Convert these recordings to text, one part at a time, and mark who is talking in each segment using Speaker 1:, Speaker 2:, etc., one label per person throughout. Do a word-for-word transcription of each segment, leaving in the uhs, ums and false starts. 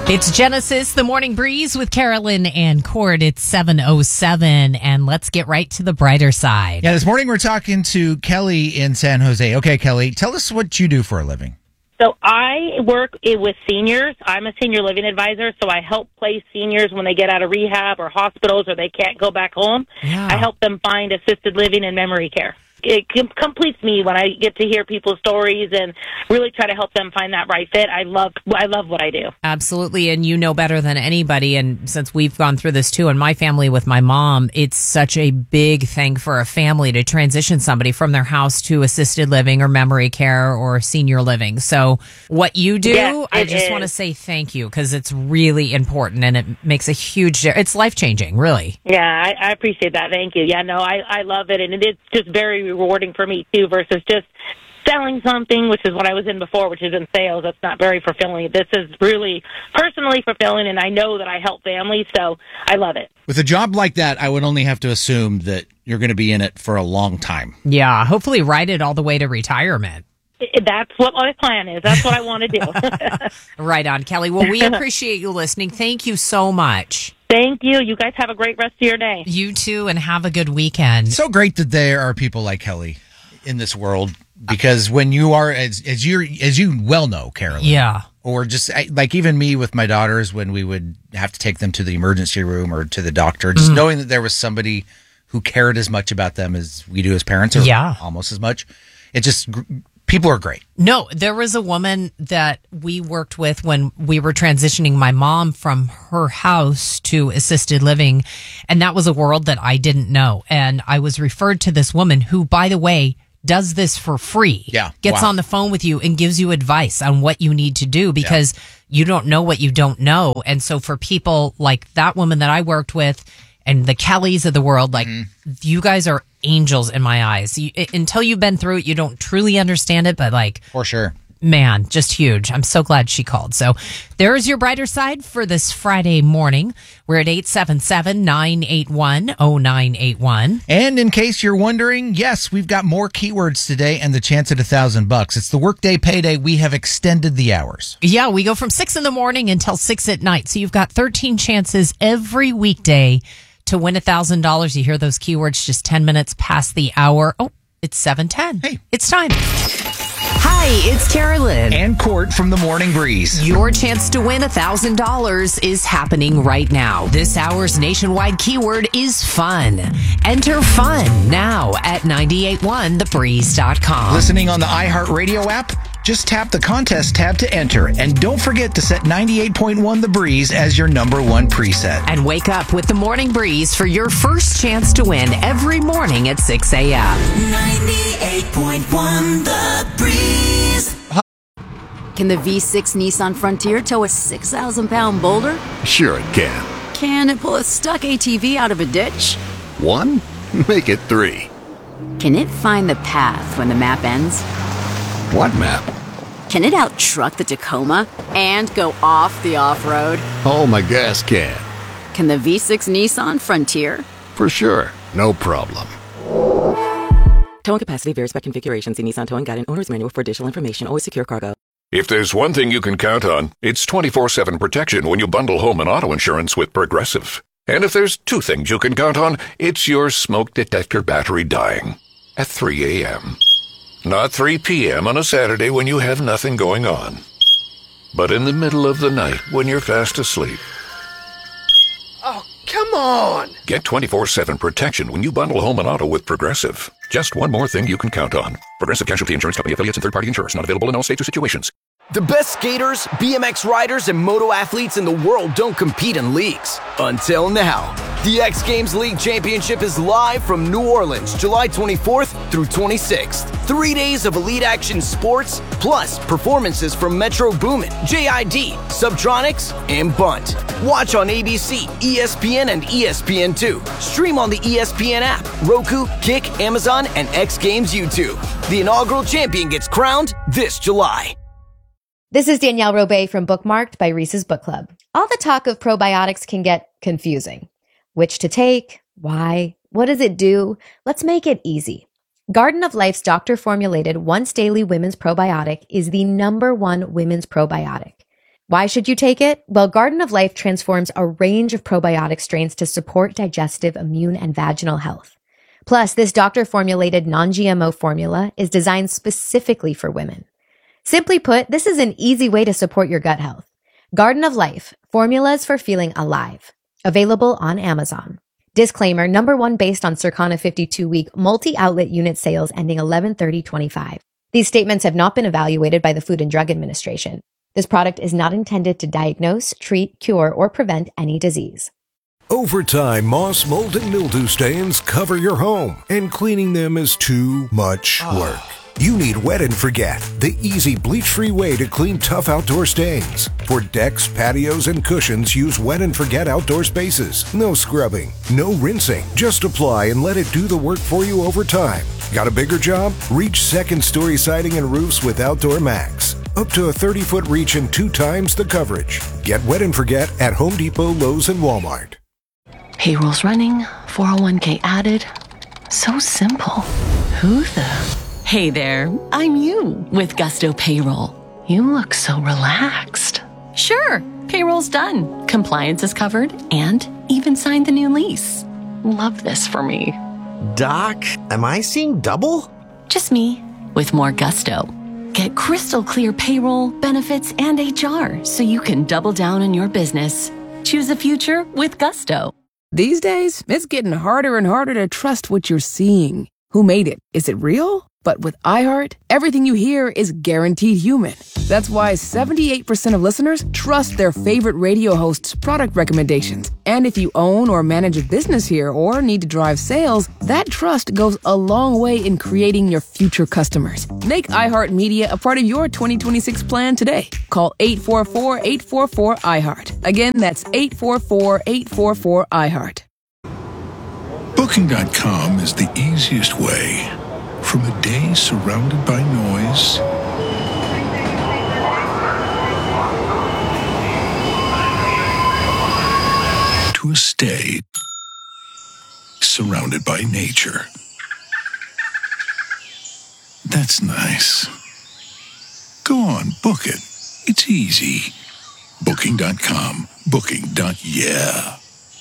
Speaker 1: It's Genesis, the Morning Breeze with Carolyn and Cord. It's seven oh seven, and let's get right to the brighter side.
Speaker 2: Yeah, this morning we're talking to Kelly in San Jose. Okay, Kelly, tell us what you do for a living.
Speaker 3: So I work with seniors. I'm a senior living advisor, so I help place seniors when they get out of rehab or hospitals or they can't go back home.
Speaker 1: Yeah.
Speaker 3: I help them find assisted living and memory care. It com- completes me when I get to hear people's stories and really try to help them find that right fit. I love I love what I do.
Speaker 1: Absolutely, and you know better than anybody, and since we've gone through this too in my family with my mom, it's such a big thing for a family to transition somebody from their house to assisted living or memory care or senior living. So what you do,
Speaker 3: Yes,
Speaker 1: I
Speaker 3: it
Speaker 1: just
Speaker 3: is.
Speaker 1: want to say thank you because it's really important and it makes a huge, it's life-changing, really.
Speaker 3: Yeah, I, I appreciate that. Thank you. Yeah, no, I, I love it, and it is just very rewarding for me, too, versus just selling something, which is what I was in before, which is in sales. That's not very fulfilling. This is really personally fulfilling, and I know that I help families, so I love it.
Speaker 2: With a job like that, I would only have to assume that you're going to be in it for a long time.
Speaker 1: Yeah, hopefully ride it all the way to retirement.
Speaker 3: I- That's what my plan is. That's what I want to do.
Speaker 1: Right on, Kelly. Well, we appreciate you listening. Thank you so much.
Speaker 3: Thank you. You guys have a great rest of your day.
Speaker 1: You too, and have a good weekend.
Speaker 2: So great that there are people like Kelly in this world, because when you are, as as you as you well know, Carolyn,
Speaker 1: Yeah.
Speaker 2: or just I- like even me with my daughters, when we would have to take them to the emergency room or to the doctor, just
Speaker 1: Mm-hmm.
Speaker 2: knowing that there was somebody who cared as much about them as we do as parents, or
Speaker 1: Yeah.
Speaker 2: almost as much. It just gr- people are great.
Speaker 1: No, there was a woman that we worked with when we were transitioning my mom from her house to assisted living. And that was a world that I didn't know. And I was referred to this woman who, by the way, does this for free.
Speaker 2: Yeah.
Speaker 1: Gets
Speaker 2: Wow.
Speaker 1: on the phone with you and gives you advice on what you need to do because you don't know what you don't know. And so for people like that woman that I worked with and the Kellys of the world, like you guys are angels in my eyes. You, until you've been through it, you don't truly understand it, but like,
Speaker 2: For sure.
Speaker 1: man, just huge. I'm so glad she called. So there's your brighter side for this Friday morning. We're at eight seven seven, nine eight one, oh nine eight one.
Speaker 2: And in case you're wondering, yes, we've got more keywords today and the chance at a thousand bucks. It's the workday payday. We have extended the hours.
Speaker 1: Yeah, we go from six in the morning until six at night. So you've got thirteen chances every weekday to win a thousand dollars. You hear those keywords just ten minutes past the hour. Oh, it's seven ten.
Speaker 2: Hey.
Speaker 1: It's time. Hi, it's Carolyn.
Speaker 2: And Court from the Morning Breeze.
Speaker 1: Your chance to win one thousand dollars is happening right now. This hour's nationwide keyword is fun. Enter fun now at nine eight one the breeze dot com.
Speaker 2: Listening on the iHeartRadio app? Just tap the contest tab to enter. And don't forget to set ninety-eight point one The Breeze as your number one preset.
Speaker 1: And wake up with the Morning Breeze for your first chance to win every morning at six a.m.
Speaker 4: ninety-eight point one The Breeze.
Speaker 5: Can the V six Nissan Frontier tow a six thousand pound boulder?
Speaker 6: Sure it can.
Speaker 5: Can it pull a stuck A T V out of a ditch?
Speaker 6: One? Make it three.
Speaker 5: Can it find the path when the map ends?
Speaker 6: What map?
Speaker 5: Can it out-truck the Tacoma and go off the off-road?
Speaker 6: Oh, my gas can.
Speaker 5: Can the V six Nissan Frontier?
Speaker 6: For sure. No problem.
Speaker 7: Towing capacity varies by configuration. See Nissan Towing Guide and Owner's Manual for additional information. Always secure cargo.
Speaker 8: If there's one thing you can count on, it's twenty-four seven protection when you bundle home and auto insurance with Progressive. And if there's two things you can count on, it's your smoke detector battery dying at three a.m. Not three p.m. on a Saturday when you have nothing going on, but in the middle of the night when you're fast asleep.
Speaker 9: Oh, come on!
Speaker 8: Get twenty-four seven protection when you bundle home and auto with Progressive. Just one more thing you can count on. Progressive Casualty Insurance Company affiliates and third-party insurers. Not available in all states or situations.
Speaker 9: The best skaters, B M X riders, and moto athletes in the world don't compete in leagues. Until now. The X Games League Championship is live from New Orleans, July twenty-fourth through twenty-sixth. Three days of elite action sports, plus performances from Metro Boomin, J I D, Subtronics, and Bunt. Watch on A B C, E S P N, and E S P N two. Stream on the E S P N app, Roku, Kick, Amazon, and X Games YouTube. The inaugural champion gets crowned this July.
Speaker 10: This is Danielle Robay from Bookmarked by Reese's Book Club. All the talk of probiotics can get confusing. Which to take? Why? What does it do? Let's make it easy. Garden of Life's doctor-formulated once-daily women's probiotic is the number one women's probiotic. Why should you take it? Well, Garden of Life transforms a range of probiotic strains to support digestive, immune, and vaginal health. Plus, this doctor-formulated non-G M O formula is designed specifically for women. Simply put, this is an easy way to support your gut health. Garden of Life, formulas for feeling alive. Available on Amazon. Disclaimer, number one based on Circana fifty-two week multi-outlet unit sales ending eleven thirty twenty-five. These statements have not been evaluated by the Food and Drug Administration. This product is not intended to diagnose, treat, cure, or prevent any disease.
Speaker 11: Over time, moss, mold, and mildew stains cover your home, and cleaning them is too much work. You need Wet and Forget, the easy bleach-free way to clean tough outdoor stains. For decks, patios, and cushions, use Wet and Forget outdoor spaces. No scrubbing, no rinsing. Just apply and let it do the work for you over time. Got a bigger job? Reach second-story siding and roofs with Outdoor Max. Up to a thirty-foot reach and two times the coverage. Get Wet and Forget at Home Depot, Lowe's, and Walmart.
Speaker 12: Payroll's running, four oh one k added. So simple. Who the... Hey there, I'm you with Gusto Payroll. You look so relaxed. Sure, payroll's done, compliance is covered, and even signed the new lease. Love this for me.
Speaker 13: Doc, am I seeing double?
Speaker 12: Just me, with more gusto. Get crystal clear payroll, benefits, and H R so you can double down on your business. Choose a future with Gusto.
Speaker 14: These days, it's getting harder and harder to trust what you're seeing. Who made it? Is it real? But with iHeart, everything you hear is guaranteed human. That's why seventy-eight percent of listeners trust their favorite radio host's product recommendations. And if you own or manage a business here or need to drive sales, that trust goes a long way in creating your future customers. Make iHeartMedia a part of your twenty twenty-six plan today. Call eight four four, eight four four, iHeart. Again, that's eight four four, eight four four, iHeart.
Speaker 15: Booking dot com is the easiest way. From a day surrounded by noise to a stay surrounded by nature. That's nice. Go on, book it. It's easy. Booking dot com. Booking. Yeah.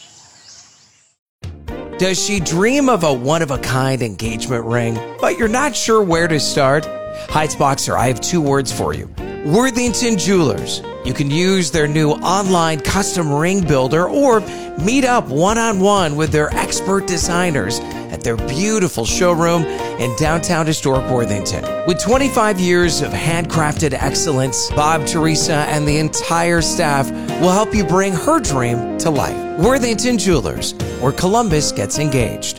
Speaker 16: Does she dream of a one-of-a-kind engagement ring, but you're not sure where to start? Heights Boxer, I have two words for you. Worthington Jewelers. You can use their new online custom ring builder or meet up one-on-one with their expert designers at their beautiful showroom in downtown historic Worthington. With twenty-five years of handcrafted excellence, Bob, Teresa, and the entire staff will help you bring her dream to life. Worthington Jewelers, where Columbus gets engaged.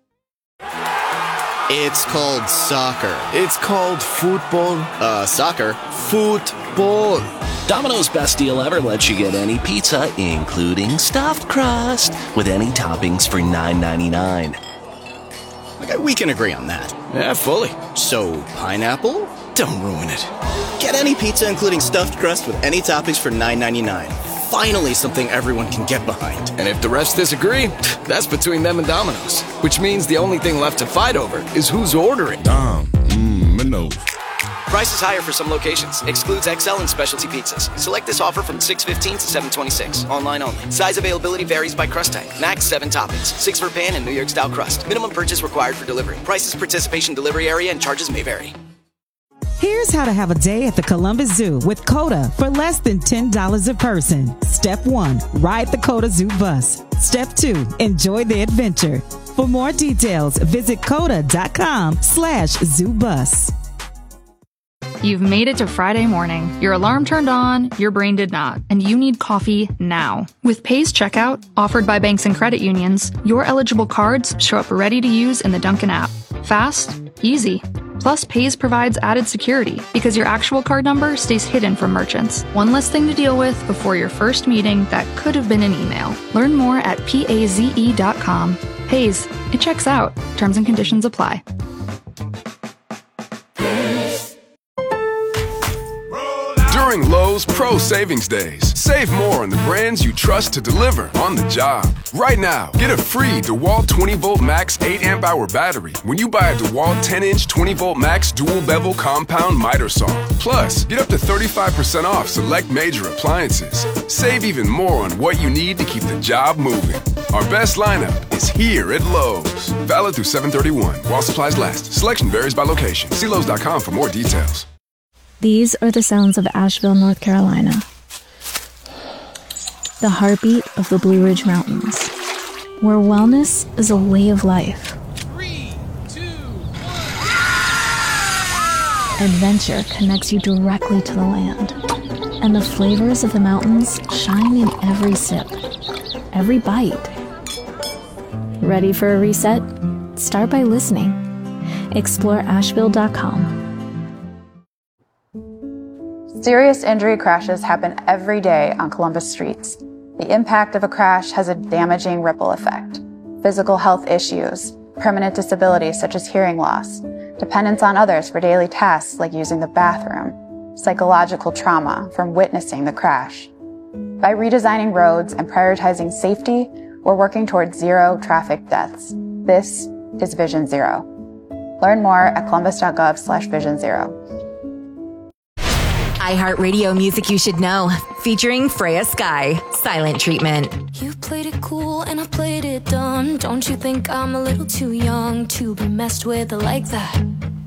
Speaker 17: It's called soccer. It's called football. Uh, soccer. Football.
Speaker 18: Domino's best deal ever lets you get any pizza, including stuffed crust, with any toppings for nine ninety-nine.
Speaker 17: Okay, we can agree on that.
Speaker 18: Yeah, fully.
Speaker 17: So, pineapple? Don't ruin it. Get any pizza, including stuffed crust, with any toppings for nine ninety-nine. Finally, something everyone can get behind.
Speaker 9: And if the rest disagree, that's between them and Domino's. Which means the only thing left to fight over is who's ordering.
Speaker 15: Dom, mmm, no.
Speaker 19: Price is higher for some locations. Excludes X L and specialty pizzas. Select this offer from six fifteen to seven twenty-six. Online only. Size availability varies by crust type. Max seven toppings. Six for pan and New York style crust. Minimum purchase required for delivery. Prices, participation, delivery area, and charges may vary.
Speaker 20: Here's how to have a day at the Columbus Zoo with COTA for less than ten dollars a person. Step one, ride the COTA Zoo bus. Step two, enjoy the adventure. For more details, visit COTA.com slash zoo bus.
Speaker 21: You've made it to Friday morning. Your alarm turned on, your brain did not, and you need coffee now. With Paze Checkout, offered by banks and credit unions, your eligible cards show up ready to use in the Dunkin' app. Fast, easy. Plus, Paze provides added security because your actual card number stays hidden from merchants. One less thing to deal with before your first meeting that could have been an email. Learn more at paze dot com. Paze, it checks out. Terms and conditions apply.
Speaker 3: During Lowe's Pro Savings Days, save more on the brands you trust to deliver on the job. Right now, get a free DeWalt twenty volt max eight amp hour battery when you buy a DeWalt ten inch twenty volt max dual bevel compound miter saw. Plus, get up to thirty-five percent off select major appliances. Save even more on what you need to keep the job moving. Our best lineup is here at Lowe's. Valid through seven thirty-one while supplies last. Selection varies by location. See Lowe's dot com for more details.
Speaker 22: These are the sounds of Asheville, North Carolina. The heartbeat of the Blue Ridge Mountains, where wellness is a way of life. Three, two, one. Adventure connects you directly to the land, and the flavors of the mountains shine in every sip, every bite. Ready for a reset? Start by listening. Explore Asheville dot com.
Speaker 23: Serious injury crashes happen every day on Columbus streets. The impact of a crash has a damaging ripple effect. Physical health issues, permanent disabilities such as hearing loss, dependence on others for daily tasks like using the bathroom, psychological trauma from witnessing the crash. By redesigning roads and prioritizing safety, we're working towards zero traffic deaths. This is Vision Zero. Learn more at columbus dot gov slash vision zero.
Speaker 24: iHeartRadio music you should know, featuring Freya Sky, Silent Treatment.
Speaker 25: You played it cool and I played it dumb. Don't you think I'm a little too young to be messed with like that?